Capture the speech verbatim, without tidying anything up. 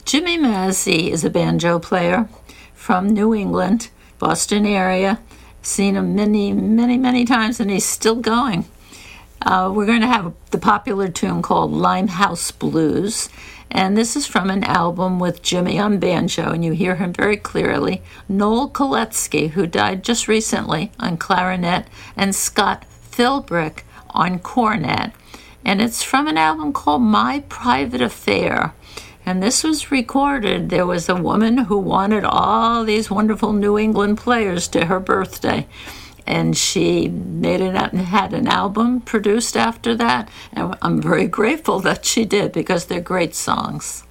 Jimmy Mazzy is a banjo player from New England, Boston area. Seen him many, many, many times, and he's still going. Uh, we're going to have the popular tune called Limehouse Blues, and this is from an album with Jimmy on banjo, and you hear him very clearly. Noel Koletsky, who died just recently, on clarinet, and Scott Philbrick on cornet. And it's from an album called My Private Affair. And this was recorded. There was a woman who wanted all these wonderful New England players to her birthday. And she made it out and had an album produced after that. And I'm very grateful that she did, because they're great songs.